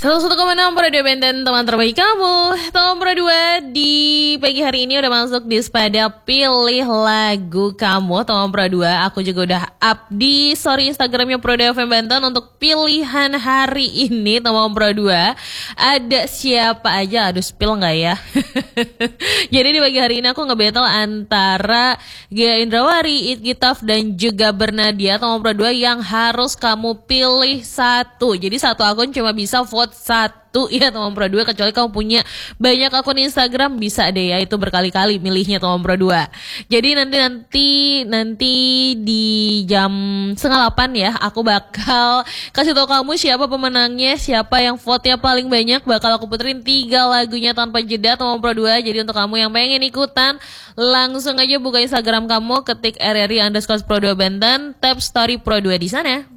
101,6 Pro 2 Benten, teman terbaik kamu. Teman Pro 2 di pagi hari ini udah masuk di pada pilih lagu kamu. Teman Pro 2, aku juga udah up di story Instagramnya Pro 2 FM Benten untuk pilihan hari ini. Teman Pro 2, ada siapa aja? Aduh, spill gak ya? Jadi di pagi hari ini aku nge-battle antara Gia Indrawari, It Gitaf dan juga Bernadia. Teman Pro 2 yang harus kamu pilih satu. Jadi satu akun cuma bisa vote satu ya teman Pro 2, kecuali kamu punya banyak akun Instagram bisa deh ya itu berkali-kali milihnya teman Pro 2. Jadi nanti di jam 7:30 ya aku bakal kasih tahu kamu siapa pemenangnya, siapa yang vote-nya paling banyak, bakal aku puterin 3 lagunya tanpa jeda teman Pro 2. Jadi untuk kamu yang pengen ikutan langsung aja buka Instagram kamu, ketik RRI_Pro 2 Benten, tap story Pro 2 di sana.